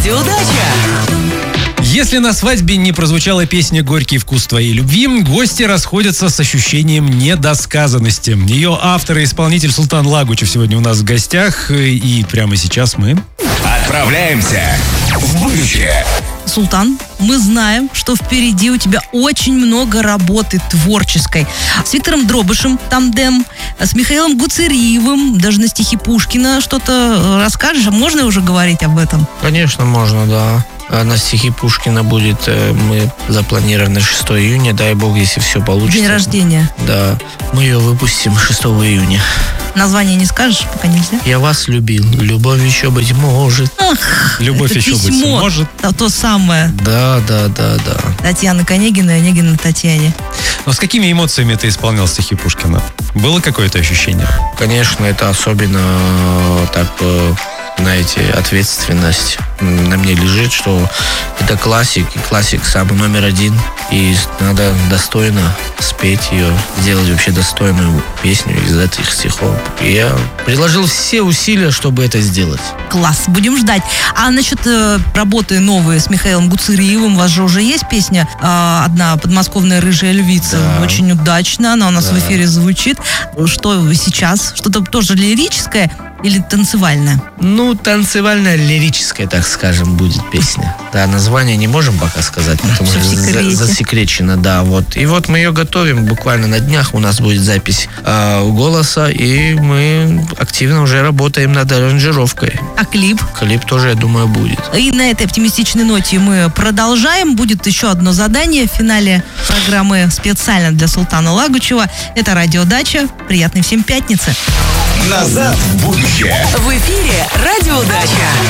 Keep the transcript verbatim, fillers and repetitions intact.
Удача! Если на свадьбе не прозвучала песня «Горький вкус твоей любви», гости расходятся с ощущением недосказанности. Ее автор и исполнитель Султан Лагучев сегодня у нас в гостях. И прямо сейчас мы... Отправляемся в будущее. Султан, мы знаем, что впереди у тебя очень много работы творческой. С Виктором Дробышем тандем, с Михаилом Гуцериевым, даже на стихи Пушкина что-то расскажешь? А можно уже говорить об этом? Конечно, можно, да. На стихи Пушкина будет, мы запланированы шестого июня, дай бог, если все получится. День рождения. Да, мы ее выпустим шестого июня. Название не скажешь, пока нельзя? Я вас любил, любовь еще быть может. Ах, Любовь еще письмо, быть может. Да, то самое. Да, да, да, да. Татьяна Конегина и Онегина Татьяне. Но с какими эмоциями ты исполнял стихи Пушкина? Было какое-то ощущение? Конечно, это особенно так, знаете, ответственность на мне лежит, что это классик, и классик самый номер один, и надо достойно спеть ее, сделать вообще достойную песню из этих стихов. И я приложил все усилия, чтобы это сделать. Класс, будем ждать. А насчет э, работы новой с Михаилом Гуцериевым, у вас же уже есть песня э, одна «Подмосковная рыжая львица». Да. Очень удачно, она у нас Да. в эфире звучит. Что сейчас? Что-то тоже лирическое или танцевальное? Ну, танцевально-лирическая, так скажем, будет песня. Да, название не можем пока сказать, потому Всё в что секрете. за- засекречено, да, вот. И вот мы ее готовим, буквально на днях у нас будет запись э, голоса, и мы активно уже работаем над аранжировкой. А клип? Клип тоже, я думаю, будет. И на этой оптимистичной ноте мы продолжаем. Будет еще одно задание в финале программы специально для Султана Лагучева. Это «Радио Дача». Приятной всем пятницы. Назад в будущее. В эфире «Радио Дача».